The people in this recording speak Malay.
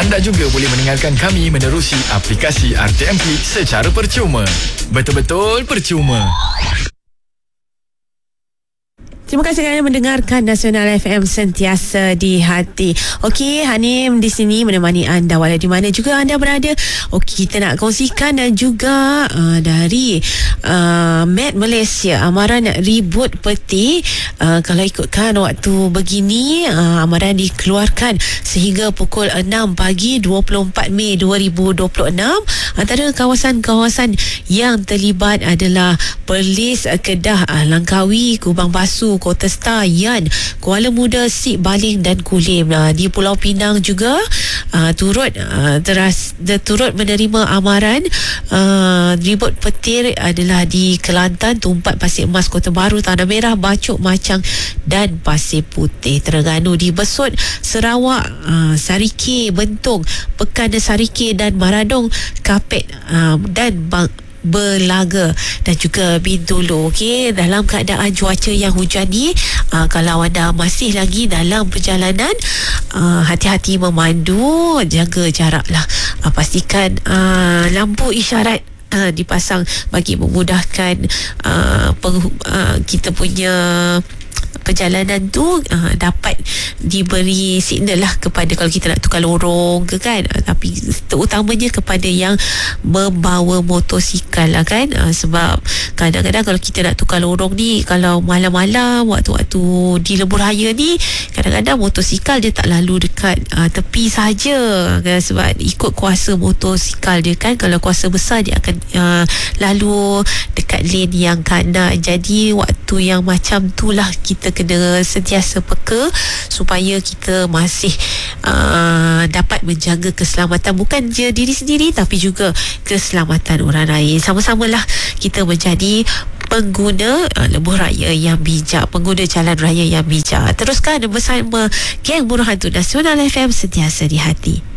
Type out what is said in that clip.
Anda juga boleh mendengarkan kami menerusi aplikasi RTM Klik secara percuma. Betul-betul percuma. Terima kasih kerana mendengarkan Nasional FM sentiasa di hati. Okey, Hanim di sini menemani anda walau di mana juga anda berada. Okey, kita nak kongsikan dan juga dari Met Malaysia, amaran ribut peti. Kalau ikutkan waktu begini, amaran dikeluarkan sehingga pukul 6 pagi 24 Mei 2026. Antara kawasan-kawasan yang terlibat adalah Perlis, Kedah, Langkawi, Kubang Basu, Kota Star, Yan, Kuala Muda, Sik Baling dan Kulim. Di Pulau Pinang juga turut menerima amaran ribut petir adalah di Kelantan, Tumpat, Pasir Mas, Kota Baru, Tanah Merah, Bacok, Macang dan Pasir Putih. Terengganu di Besut, Sarawak, Sarike, Bentong, Pekan Sarike dan Maradong, Kapet dan Belaga dan juga Bintulu. Okey, dalam keadaan cuaca yang hujan ni, kalau anda masih lagi dalam perjalanan, hati-hati memandu, jaga jarak lah. Pastikan lampu isyarat dipasang bagi memudahkan kita punya perjalanan tu dapat diberi signal lah kepada kalau kita nak tukar lorong ke kan, tapi terutamanya kepada yang membawa motosikal lah kan, sebab kadang-kadang kalau kita nak tukar lorong ni, kalau malam-malam waktu-waktu di lebuh raya ni, kadang-kadang motosikal dia tak lalu dekat tepi saja kan, sebab ikut kuasa motosikal dia kan. Kalau kuasa besar dia akan lalu dekat lane yang kanan. Jadi waktu yang macam tu lah kita kena sentiasa peka supaya kita masih dapat menjaga keselamatan bukan je diri sendiri tapi juga keselamatan orang lain. Sama-samalah kita menjadi pengguna lebuh raya yang bijak, pengguna jalan raya yang bijak. Teruskan bersama Geng Buruh Hantu Nasional FM sentiasa di hati.